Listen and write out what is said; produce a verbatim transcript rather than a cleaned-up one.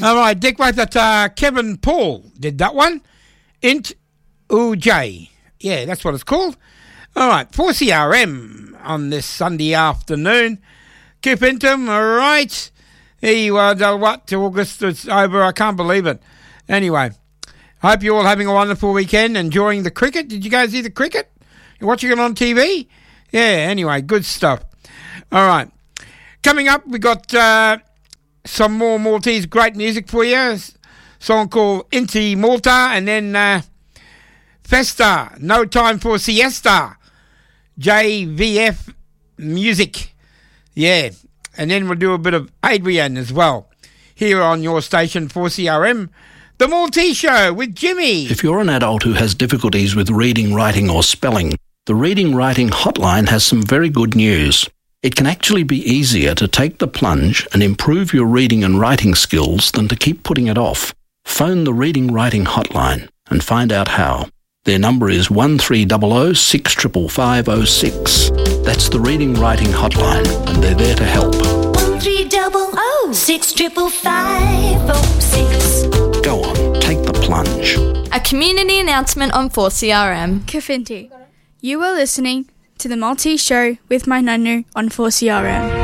All right, Dick, wait, that uh, Kevin Paul did that one. Int U J. Yeah, that's what it's called. All right, four C R M on this Sunday afternoon. Keep into them, all right. He was, uh, what, August is over. I can't believe it. Anyway, hope you're all having a wonderful weekend, enjoying the cricket. Did you guys see the cricket? You're watching it on T V? Yeah, anyway, good stuff. All right. Coming up, we got uh, some more Maltese great music for you. A song called Inti Malta, and then uh, Festa, No Time for Siesta. J V F Music. Yeah. And then we'll do a bit of Adrian as well. Here on your station, four C R M. The Maltese Show with Jimmy. If you're an adult who has difficulties with reading, writing or spelling, the Reading Writing Hotline has some very good news. It can actually be easier to take the plunge and improve your reading and writing skills than to keep putting it off. Phone the Reading Writing Hotline and find out how. Their number is one three zero zero six five five zero six. That's the Reading Writing Hotline, and they're there to help. one three zero zero six five five zero six. Go on, take the plunge. A community announcement on four C R M. Kafinti. You are listening to the Maltese Show with my Nanu on four C R M.